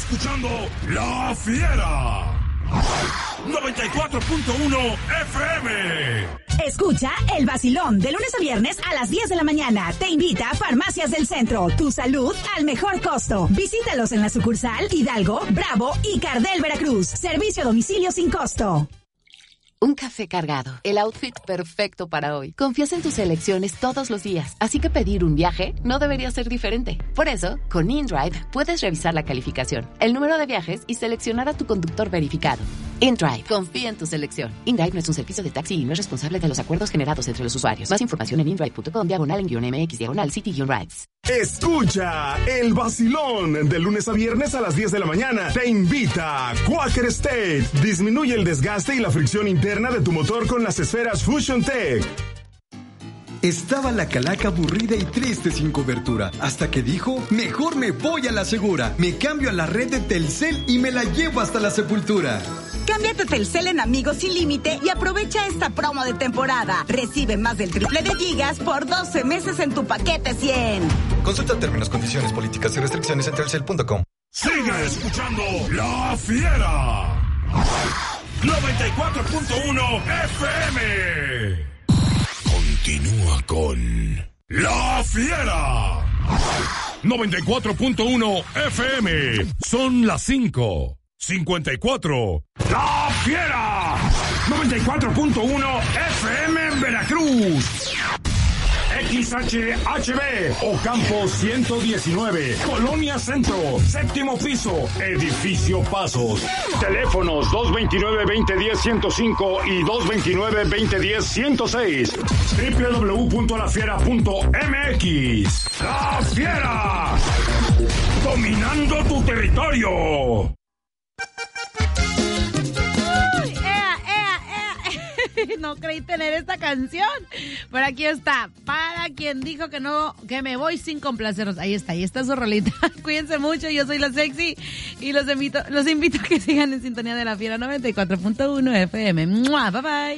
escuchando La Fiera 94.1 FM. Escucha El Vacilón de lunes a viernes a las 10 de la mañana. Te invita a Farmacias del Centro. Tu salud al mejor costo. Visítalos en la sucursal Hidalgo, Bravo y Cardel, Veracruz. Servicio a domicilio sin costo. Un café cargado, el outfit perfecto para hoy. Confías en tus elecciones todos los días, así que pedir un viaje no debería ser diferente. Por eso, con InDrive puedes revisar la calificación, el número de viajes y seleccionar a tu conductor verificado. InDrive, confía en tu selección. InDrive no es un servicio de taxi y no es responsable de los acuerdos generados entre los usuarios. Más información en indrive.com/en-mx/City-Rides. Escucha El Vacilón de lunes a viernes a las 10 de la mañana. Te invita Quaker State. Disminuye el desgaste y la fricción interna de tu motor con las esferas Fusion Tech. Estaba la calaca aburrida y triste sin cobertura, hasta que dijo, mejor me voy a la segura, me cambio a la red de Telcel y me la llevo hasta la sepultura. Cámbiate Telcel en Amigos Sin Límite y aprovecha esta promo de temporada. Recibe más del triple de gigas por 12 meses en tu paquete 100. Consulta términos, condiciones, políticas y restricciones en telcel.com. Sigue escuchando La Fiera 94.1 FM. Continúa con La Fiera 94.1 FM. Son las 5:54. La Fiera 94.1 FM en Veracruz. XHHB Ocampo 119, Colonia Centro, séptimo piso, Edificio Pasos. Teléfonos 229-2010-105 y 229-2010-106. www.lafiera.mx. La Fiera, dominando tu territorio. No creí tener esta canción, pero aquí está. Para quien dijo que no, que me voy sin complaceros. Ahí está su rolita. Cuídense mucho, yo soy la Sexy y los invito a que sigan en sintonía de La Fiera 94.1 FM. ¡Mua! Bye bye.